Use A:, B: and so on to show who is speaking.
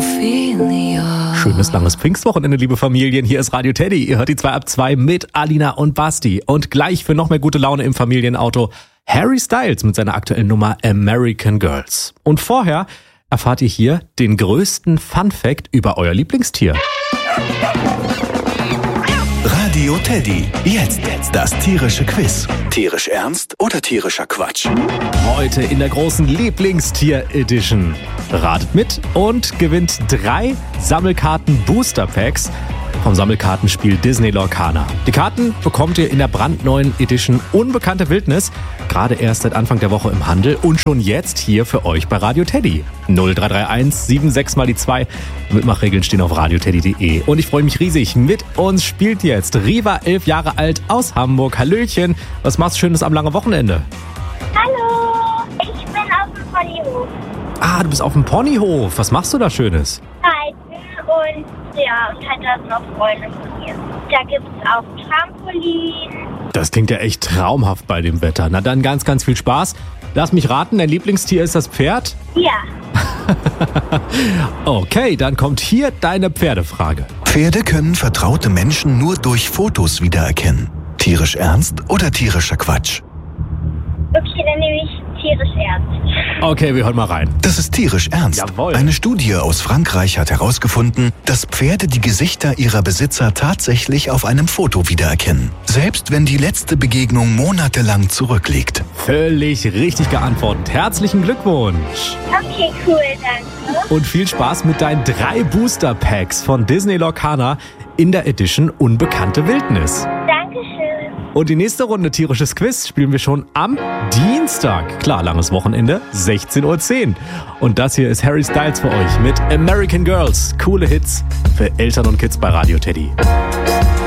A: Ophelia.
B: Schönes langes Pfingstwochenende, liebe Familien. Hier ist Radio Teddy. Ihr hört die 2 ab 2 mit Alina und Basti. Und gleich für noch mehr gute Laune im Familienauto Harry Styles mit seiner aktuellen Nummer American Girls. Und vorher erfahrt ihr hier den größten Fun-Fact über euer Lieblingstier.
C: Radio Teddy. Jetzt das tierische Quiz. Tierisch ernst oder tierischer Quatsch?
B: Heute in der großen Lieblingstier-Edition. Ratet mit und gewinnt 3 Sammelkarten-Booster-Packs vom Sammelkartenspiel Disney Lorcaner. Die Karten bekommt ihr in der brandneuen Edition Unbekannte Wildnis, gerade erst seit Anfang der Woche im Handel und schon jetzt hier für euch bei Radio Teddy. 0331 76 mal die 2. Mitmachregeln stehen auf radioteddy.de. Und ich freue mich riesig. Mit uns spielt jetzt Riva, 11 Jahre alt, aus Hamburg. Hallöchen, was machst du Schönes am langen Wochenende?
D: Hallo, ich bin auf dem Ponyhof.
B: Ah, du bist auf dem Ponyhof. Was machst du da Schönes?
D: Reiten und halt da sind noch Freunde von mir. Da gibt es auch Trampolin.
B: Das klingt ja echt traumhaft bei dem Wetter. Na dann ganz, ganz viel Spaß. Lass mich raten, dein Lieblingstier ist das Pferd?
D: Ja.
B: Okay, dann kommt hier deine Pferdefrage.
C: Pferde können vertraute Menschen nur durch Fotos wiedererkennen. Tierisch ernst oder tierischer Quatsch?
D: Okay, dann nehme ich tierisch ernst.
B: Okay, wir hören mal rein.
C: Das ist tierisch ernst.
B: Jawohl.
C: Eine Studie aus Frankreich hat herausgefunden, dass Pferde die Gesichter ihrer Besitzer tatsächlich auf einem Foto wiedererkennen. Selbst wenn die letzte Begegnung monatelang zurückliegt.
B: Völlig richtig geantwortet. Herzlichen Glückwunsch.
D: Okay, cool, danke.
B: Und viel Spaß mit deinen 3 Booster-Packs von Disney Lorcaner in der Edition Unbekannte Wildnis.
D: Dankeschön.
B: Und die nächste Runde tierisches Quiz spielen wir schon am Dienstag. Klar, langes Wochenende, 16:10 Uhr. Und das hier ist Harry Styles für euch mit American Girls. Coole Hits für Eltern und Kids bei Radio Teddy.